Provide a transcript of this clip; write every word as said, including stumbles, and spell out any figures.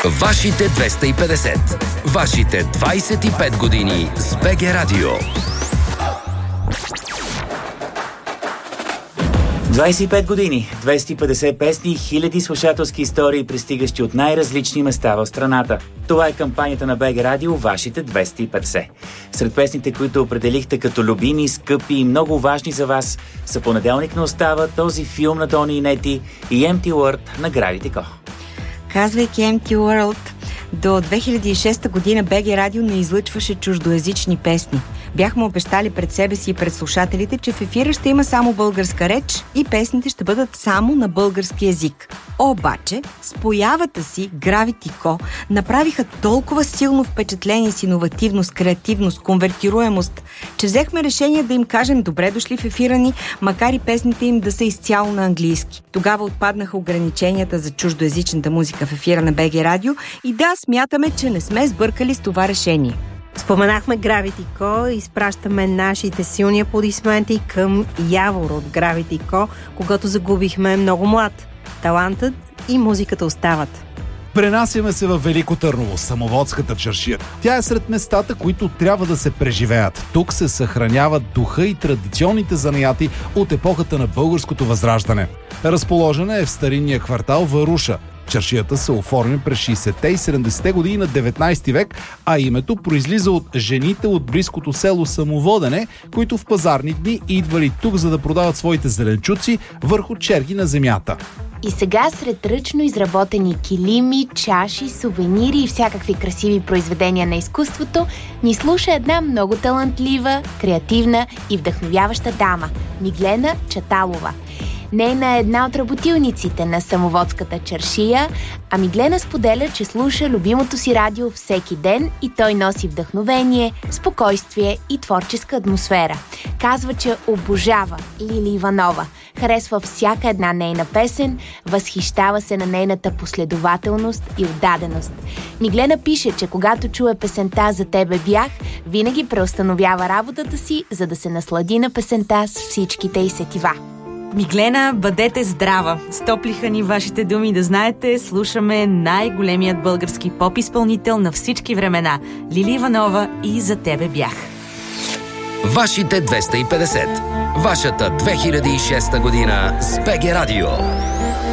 Вашите двеста и петдесет. Вашите двайсет и пет години с БГ Радио. двайсет и пет години, двеста и петдесет песни, хиляди слушателски истории, пристигащи от най-различни места в страната. Това е кампанията на БГ Радио «Вашите двеста и петдесет». Сред песните, които определихте като любими, скъпи и много важни за вас, са «Понеделник не остава», «Този филм» на Тони и Нети и Empty World на Gravity Co. Казвайки Empty World, до две хиляди и шеста година БГ Радио не излъчваше чуждоязични песни. Бяхме обещали пред себе си и пред слушателите, че в ефира ще има само българска реч и песните ще бъдат само на български език. Обаче, с появата си Gravity Co направиха толкова силно впечатление с иновативност, креативност, конвертируемост, че взехме решение да им кажем добре дошли в ефира ни, макар и песните им да са изцяло на английски. Тогава отпаднаха ограниченията за чуждоязичната музика в ефира на БГ Радио и да, смятаме, че не сме сбъркали с това решение. Споменахме Gravity Co, изпращаме нашите силни аплодисменти към Явор от Gravity Co, когато загубихме много млад. Талантът и музиката остават. Пренасяме се във Велико Търново, Самоводската чаршия. Тя е сред местата, които трябва да се преживеят. Тук се съхраняват духа и традиционните занаяти от епохата на българското възраждане. Разположена е в старинния квартал Варуша. Чаршията се оформи през шейсетте и седемдесетте години на деветнайсети век, а името произлиза от жените от близкото село Самоводене, които в пазарни дни идвали тук, за да продават своите зеленчуци върху черги на земята. И сега сред ръчно изработени килими, чаши, сувенири и всякакви красиви произведения на изкуството ни слуша една много талантлива, креативна и вдъхновяваща дама – Миглена Чаталова. Нейна е една от работилниците на Самоводската чаршия, а Миглена споделя, че слуша любимото си радио всеки ден и той носи вдъхновение, спокойствие и творческа атмосфера. Казва, че обожава Лили Иванова, харесва всяка една нейна песен, възхищава се на нейната последователност и отдаденост. Миглена пише, че когато чуе песента «За тебе бях», винаги преустановява работата си, за да се наслади на песента с всичките й сетива. Миглена, бъдете здрава! Стоплиха ни вашите думи, да знаете, слушаме най-големият български поп-изпълнител на всички времена – Лили Иванова и «За тебе бях». Вашите двеста и петдесет. Вашата две хиляди и шеста година с БГ Радио.